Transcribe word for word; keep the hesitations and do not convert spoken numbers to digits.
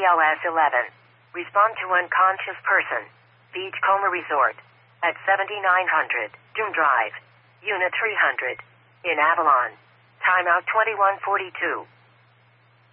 L S eleven. Respond to unconscious person. Beachcomber Resort. At seventy-nine hundred Doom Drive. Unit three hundred. In Avalon. Timeout twenty-one forty-two.